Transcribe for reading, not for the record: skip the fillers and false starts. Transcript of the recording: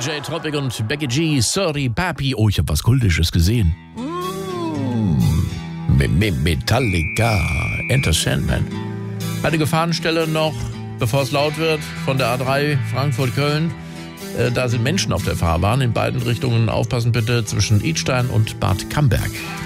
J Tropic und Becky G, Sorry Papi. Oh, ich habe was Kultisches gesehen. Metallica, Enter Sandman. Eine Gefahrenstelle noch, bevor es laut wird, von der A3 Frankfurt-Köln. Da sind Menschen auf der Fahrbahn in beiden Richtungen. Aufpassen bitte, zwischen Idstein und Bad Camberg.